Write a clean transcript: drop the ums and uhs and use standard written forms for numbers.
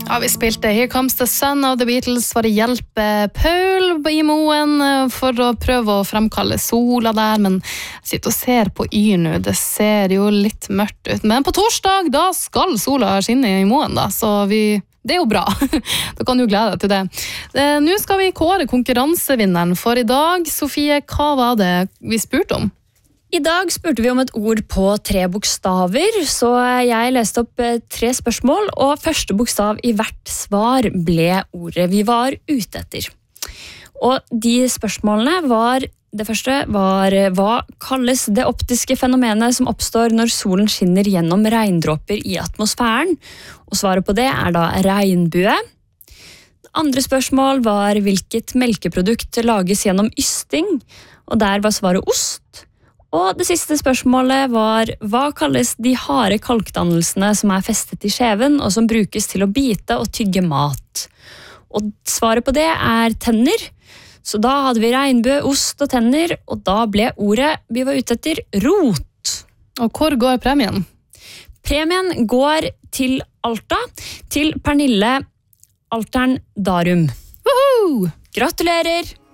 Ja, vi spilte Here Comes the Sun of the Beatles for å hjelpe Paul i Moen for å prøve å fremkalle sola der, men jeg sitter og ser på Yr nå, det ser jo litt mørkt ut. Men på torsdag, da skal sola skinne i Moen da, så det er jo bra. Da kan du glede deg til det. Nå skal vi kåre konkurransevinneren for i dag. Sofie, hva var det vi spurte om? I dag spurte vi om et ord på 3 bokstaver, så jeg leste opp 3 spørsmål, og første bokstav i hvert svar ble ordet vi var ute etter. Og de spørsmålene var, det første var, hva kalles det optiske fenomenet som oppstår når solen skinner gjennom regndråper i atmosfæren? Og svaret på det er da regnbue. Andre spørsmål var hvilket melkeprodukt lages gjennom ysting, og der var svaret ost. Og det siste spørsmålet var, hva kalles de harde kalkdannelsene som er festet i skjeven, og som brukes til å bite og tygge mat? Og svaret på det er tenner. Så da hadde vi regnbue, ost og tenner, og da ble ordet vi var ute etter rot. Og hvor går premien? Premien går til Alta, til Pernille Altern Darum. Woohoo! Gratulerer!